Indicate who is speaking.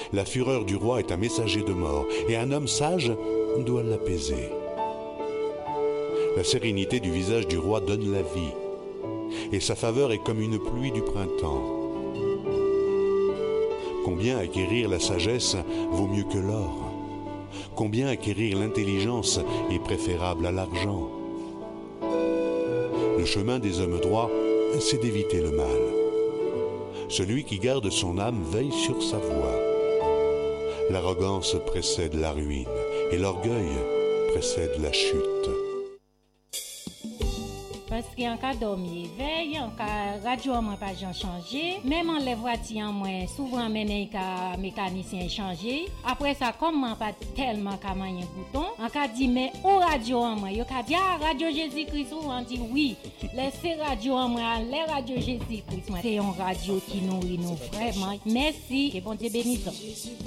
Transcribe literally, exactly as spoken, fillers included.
Speaker 1: La fureur du roi est un messager de mort, et un homme sage doit l'apaiser. La sérénité du visage du roi donne la vie, et sa faveur est comme une pluie du printemps. Combien acquérir la sagesse vaut mieux que l'or? Combien acquérir l'intelligence est préférable à l'argent? Le chemin des hommes droits, c'est d'éviter le mal. Celui qui garde son âme veille sur sa voie. L'arrogance précède la ruine et l'orgueil précède la chute.
Speaker 2: Parce qu'en cas dormi veille, en cas radio moi pas changé, même en les voitures moi souvent mené ka mécanicien changer. Après ça comme moi pas tellement ka mayen bouton, en cas dit mais au radio moi, yo ka dit ah, radio Jésus-Christ on dit oui. Laissez radio moi, les radio Jésus-Christ moi. C'est une radio qui nourrit nous vraiment. Merci et bon Dieu bénisse.